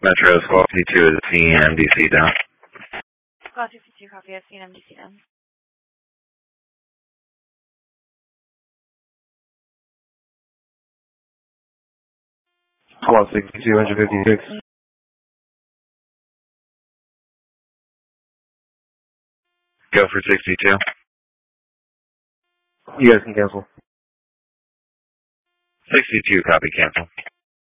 Metro Squawk 52 is CNMDC down. Squawk 52, copy. I've seen MDC down. Squawk 62, 156. Go for 62. You guys can cancel. 62, copy, cancel.